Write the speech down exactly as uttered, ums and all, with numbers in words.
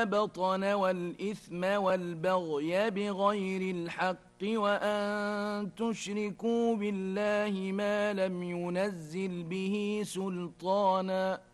بطن والإثم والبغي بغير الحق وأن تشركوا بالله ما لم ينزل به سلطانا